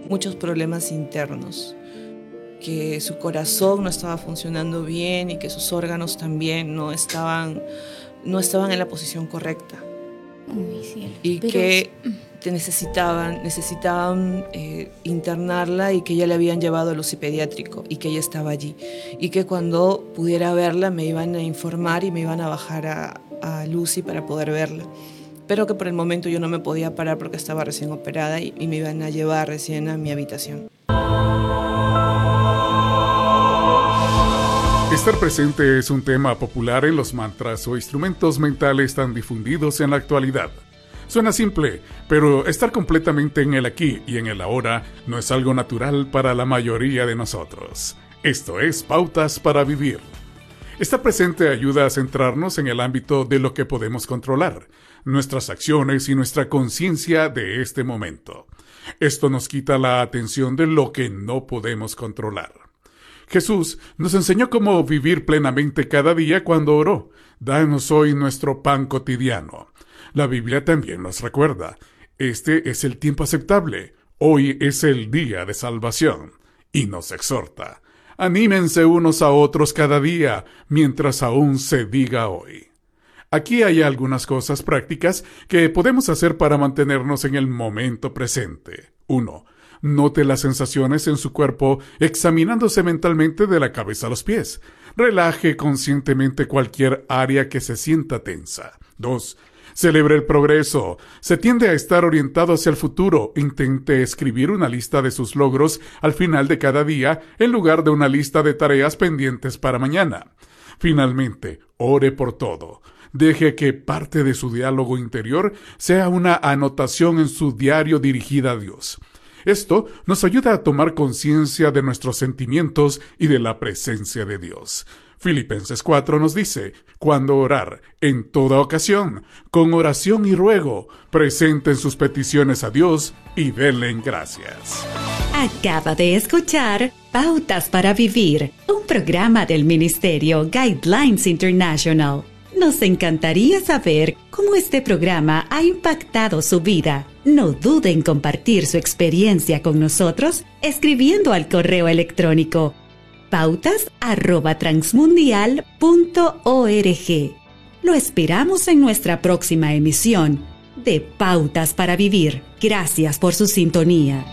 muchos problemas internos, que su corazón no estaba funcionando bien y que sus órganos también no estaban en la posición correcta. Y que necesitaban internarla, y que ya le habían llevado al UCI pediátrico y que ella estaba allí, y que cuando pudiera verla me iban a informar y me iban a bajar a UCI para poder verla, pero que por el momento yo no me podía parar porque estaba recién operada y me iban a llevar recién a mi habitación. Estar presente es un tema popular en los mantras o instrumentos mentales tan difundidos en la actualidad. Suena simple, pero estar completamente en el aquí y en el ahora no es algo natural para la mayoría de nosotros. Esto es Pautas para Vivir. Estar presente ayuda a centrarnos en el ámbito de lo que podemos controlar, nuestras acciones y nuestra conciencia de este momento. Esto nos quita la atención de lo que no podemos controlar. Jesús nos enseñó cómo vivir plenamente cada día cuando oró: «Danos hoy nuestro pan cotidiano». La Biblia también nos recuerda: este es el tiempo aceptable, hoy es el día de salvación. Y nos exhorta: anímense unos a otros cada día, mientras aún se diga hoy. Aquí hay algunas cosas prácticas que podemos hacer para mantenernos en el momento presente. 1. Note las sensaciones en su cuerpo examinándose mentalmente de la cabeza a los pies. Relaje conscientemente cualquier área que se sienta tensa. 2. Celebre el progreso. Se tiende a estar orientado hacia el futuro. Intente escribir una lista de sus logros al final de cada día en lugar de una lista de tareas pendientes para mañana. Finalmente, ore por todo. Deje que parte de su diálogo interior sea una anotación en su diario dirigida a Dios. Esto nos ayuda a tomar conciencia de nuestros sentimientos y de la presencia de Dios. Filipenses 4 nos dice: cuando orar, en toda ocasión, con oración y ruego, presenten sus peticiones a Dios y denle gracias. Acaba de escuchar Pautas para Vivir, un programa del Ministerio Guidelines International. Nos encantaría saber cómo este programa ha impactado su vida. No dude en compartir su experiencia con nosotros escribiendo al correo electrónico pautas@transmundial.org. Lo esperamos en nuestra próxima emisión de Pautas para Vivir. Gracias por su sintonía.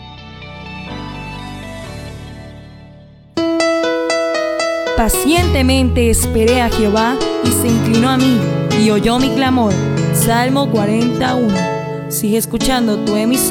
Pacientemente esperé a Jehová y se inclinó a mí y oyó mi clamor. Salmo 41. Sigue escuchando tu emisora.